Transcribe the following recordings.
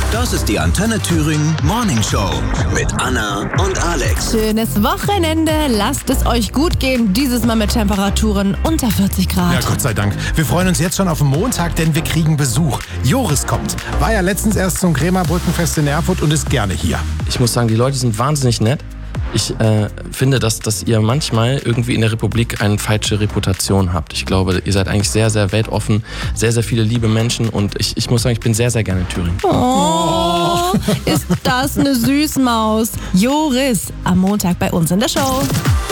Das ist die Antenne Thüringen Morning Show mit Anna und Alex. Schönes Wochenende. Lasst es euch gut gehen. Dieses Mal mit Temperaturen unter 40 Grad. Ja, Gott sei Dank. Wir freuen uns jetzt schon auf den Montag, denn wir kriegen Besuch. Joris kommt. War ja letztens erst zum Krämer Brückenfest in Erfurt und ist gerne hier. Ich muss sagen, die Leute sind wahnsinnig nett. Ich finde, dass ihr manchmal irgendwie in der Republik eine falsche Reputation habt. Ich glaube, ihr seid eigentlich sehr, sehr weltoffen, sehr, sehr viele liebe Menschen und ich muss sagen, ich bin sehr, sehr gerne in Thüringen. Oh, ist das eine Süßmaus. Joris, am Montag bei uns in der Show.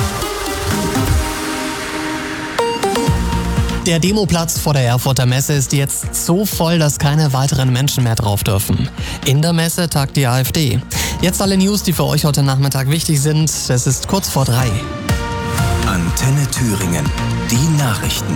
Der Demoplatz vor der Erfurter Messe ist jetzt so voll, dass keine weiteren Menschen mehr drauf dürfen. In der Messe tagt die AfD. Jetzt alle News, die für euch heute Nachmittag wichtig sind. Es ist kurz vor 3. Antenne Thüringen. Die Nachrichten.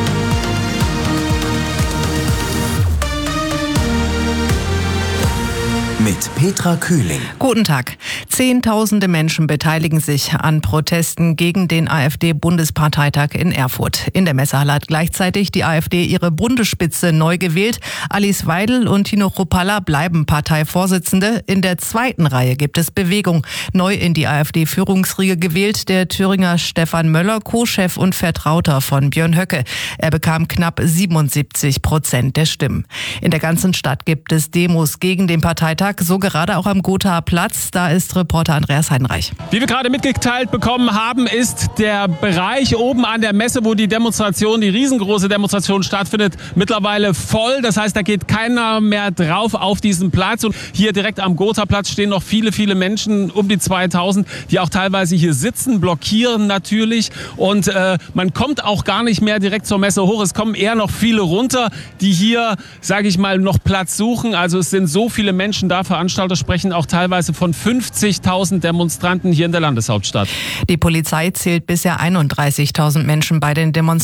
Mit Petra Kühling. Guten Tag. Zehntausende Menschen beteiligen sich an Protesten gegen den AfD-Bundesparteitag in Erfurt. In der Messehalle hat gleichzeitig die AfD ihre Bundesspitze neu gewählt. Alice Weidel und Tino Kruppalla bleiben Parteivorsitzende. In der zweiten Reihe gibt es Bewegung. Neu in die AfD-Führungsriege gewählt der Thüringer Stefan Möller, Co-Chef und Vertrauter von Björn Höcke. Er bekam knapp 77% der Stimmen. In der ganzen Stadt gibt es Demos gegen den Parteitag. So gerade auch am Gothaer Platz. Da ist Reporter Andreas Heidenreich. Wie wir gerade mitgeteilt bekommen haben, ist der Bereich oben an der Messe, wo die Demonstration, die riesengroße Demonstration stattfindet, mittlerweile voll. Das heißt, da geht keiner mehr drauf auf diesen Platz. Und hier direkt am Gothaer Platz stehen noch viele, viele Menschen, um die 2000, die auch teilweise hier sitzen, blockieren natürlich. Und man kommt auch gar nicht mehr direkt zur Messe hoch. Es kommen eher noch viele runter, die hier, sage ich mal, noch Platz suchen. Also es sind so viele Menschen da. Veranstalter sprechen auch teilweise von 50.000 Demonstranten hier in der Landeshauptstadt. Die Polizei zählt bisher 31.000 Menschen bei den Demonstrationen.